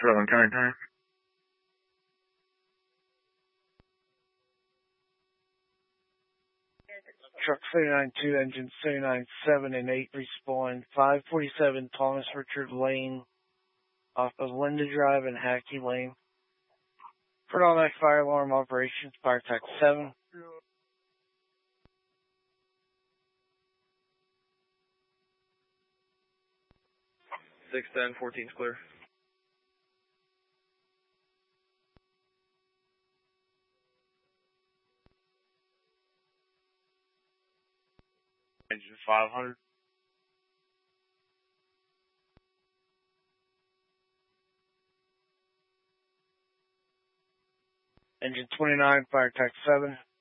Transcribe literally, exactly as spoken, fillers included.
seven, time time. Truck seventy-nine two, engine seventy-nine seven and eight respawn, five forty-seven Thomas Richard Lane, off of Linda Drive and Hackey Lane. For automatic fire alarm operations, fire attack seven. six ten, fourteen's clear. Engine five hundred. Engine twenty-nine, fire attack seven.